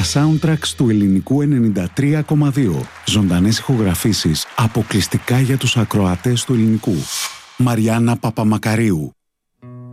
soundtracks του ελληνικού 93,2. Ζωντανές ηχογραφήσεις αποκλειστικά για τους ακροατές του ελληνικού. Μαριάννα Παπαμακαρίου.